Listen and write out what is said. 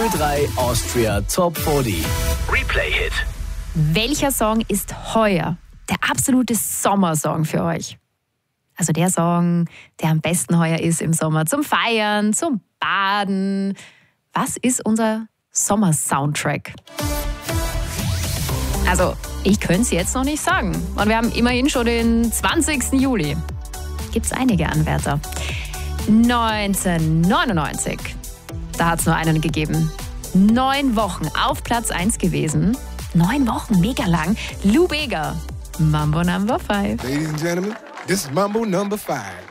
030 Austria Top 40. Replay-Hit. Welcher Song ist heuer der absolute Sommersong für euch? Also der Song, der am besten heuer ist im Sommer zum Feiern, zum Baden. Was ist unser Sommer-Soundtrack? Also, ich könnte es jetzt noch nicht sagen. Und wir haben immerhin schon den 20. Juli. Gibt es einige Anwärter. 1999, da hat es nur einen gegeben. 9 Wochen auf Platz 1 gewesen. 9 Wochen, mega lang. Lou Bega, Mambo Number 5. Ladies and gentlemen, this is Mambo Number 5.